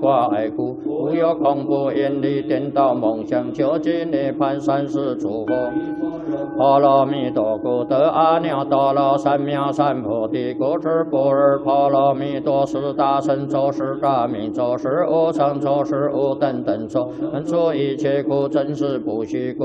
挂碍苦，无有恐怖引力颠倒梦想，究竟涅槃三世诸佛。阿弥陀佛，得阿耨多罗三藐三菩提，故知般若波罗蜜多是大神咒，是大明咒，是无上咒，是无等等咒，能除一切苦，真实不虚。